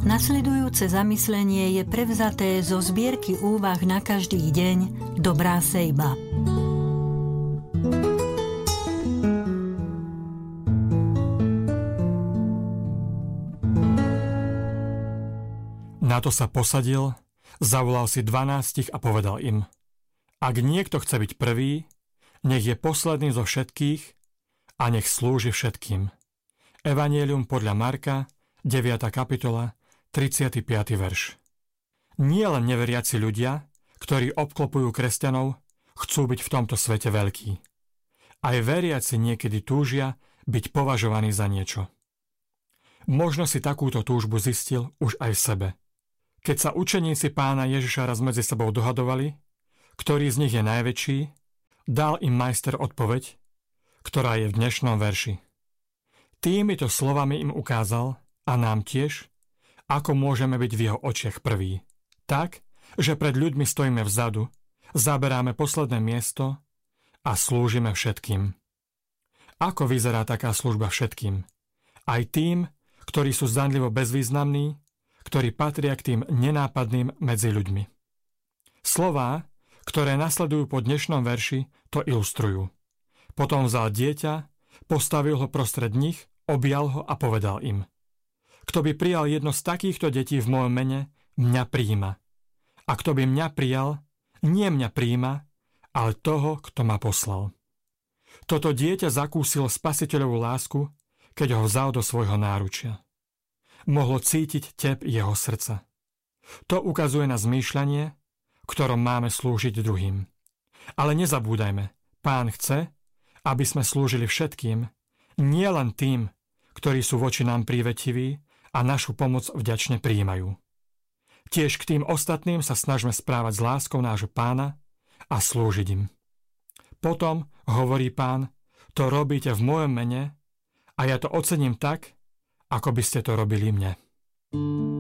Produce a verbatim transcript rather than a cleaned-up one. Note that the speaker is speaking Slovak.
Nasledujúce zamyslenie je prevzaté zo zbierky úvah na každý deň Dobrá sejba. Na to sa posadil, zavolal si dvanástich a povedal im: Ak niekto chce byť prvý, nech je posledný zo všetkých a nech slúži všetkým. Evanjelium podľa Marka, deviata kapitola, tridsiaty piaty verš. Nie len neveriaci ľudia, ktorí obklopujú kresťanov, chcú byť v tomto svete veľkí. Aj veriaci niekedy túžia byť považovaní za niečo. Možno si takúto túžbu zistil už aj v sebe. Keď sa učeníci Pána Ježiša raz medzi sebou dohadovali, ktorý z nich je najväčší, dal im majster odpoveď, ktorá je v dnešnom verši. Týmito slovami im ukázal, a nám tiež, ako môžeme byť v jeho očiach prví. Tak, že pred ľuďmi stojíme vzadu, zaberáme posledné miesto a slúžime všetkým. Ako vyzerá taká služba všetkým? Aj tým, ktorí sú zdanlivo bezvýznamní, ktorí patria k tým nenápadným medzi ľuďmi. Slová, ktoré nasledujú po dnešnom verši, to ilustrujú. Potom vzal dieťa, postavil ho prostred nich, objal ho a povedal im: Kto by prijal jedno z takýchto detí v mojom mene, mňa prijíma. A kto by mňa prijal, nie mňa prijíma, ale toho, kto ma poslal. Toto dieťa zakúsilo spasiteľovú lásku, keď ho vzal do svojho náručia. Mohlo cítiť tep jeho srdca. To ukazuje na zmýšľanie, ktorom máme slúžiť druhým. Ale nezabúdajme, Pán chce, aby sme slúžili všetkým, nie len tým, ktorí sú voči nám prívetiví a našu pomoc vďačne prijímajú. Tiež k tým ostatným sa snažme správať s láskou nášho Pána a slúžiť im. Potom, hovorí Pán, to robíte v mojom mene a ja to ocením tak, ako by ste to robili mne.